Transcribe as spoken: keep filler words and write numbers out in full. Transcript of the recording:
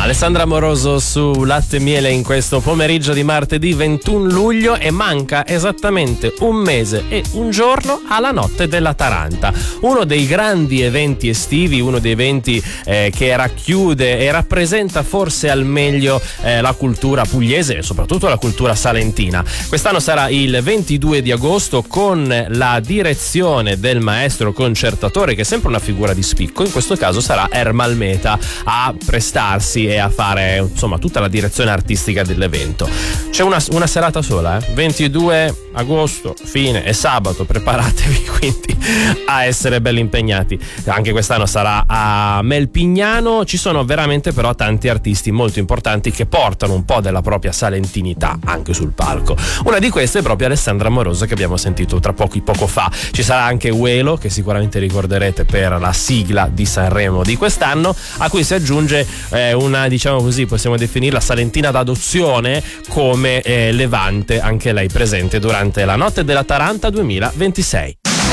Alessandra Amoroso su Latte e Miele in questo pomeriggio di martedì ventuno luglio, e manca esattamente un mese e un giorno alla Notte della Taranta, uno dei grandi eventi estivi, uno dei eventi eh, che racchiude e rappresenta forse al meglio eh, la cultura pugliese e soprattutto la cultura salentina. Quest'anno sarà il ventidue di agosto con la direzione del maestro concertatore, che è sempre una figura di spicco. In questo caso sarà Ermal Meta a prestarsi e a fare insomma tutta la direzione artistica dell'evento. C'è una, una serata sola, eh? ventidue agosto, fine, è sabato, preparatevi quindi a essere belli impegnati. Anche quest'anno sarà a Melpignano. Ci sono veramente però tanti artisti molto importanti che portano un po' della propria salentinità anche sul palco. Una di queste è proprio Alessandra Amoroso, che abbiamo sentito tra poco, poco fa. Ci sarà anche Uelo, che sicuramente ricorderete per la sigla di Sanremo di quest'anno, a cui si aggiunge eh, una, diciamo così, possiamo definirla salentina d'adozione come eh, Levante, anche lei presente durante la Notte della Taranta duemilaventisei.